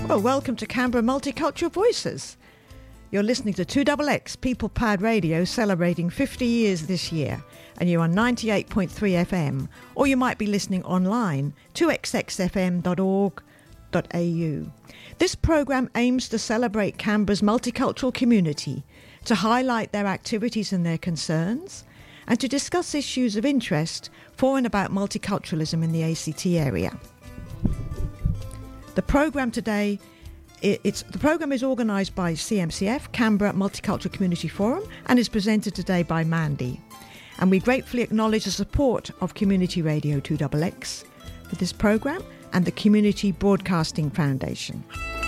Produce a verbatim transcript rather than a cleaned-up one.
Well, welcome to Canberra Multicultural Voices. You're listening to two X X, People Powered Radio, celebrating fifty years this year, and you're on ninety-eight point three F M, or you might be listening online, two x x f m dot org dot a u. This programme aims to celebrate Canberra's multicultural community, to highlight their activities and their concerns, and to discuss issues of interest for and about multiculturalism in the A C T area. The programme today, it, it's, the programme is organised by C M C F, Canberra Multicultural Community Forum, and is presented today by Mandy. And we gratefully acknowledge the support of Community Radio two X X for this programme and the Community Broadcasting Foundation.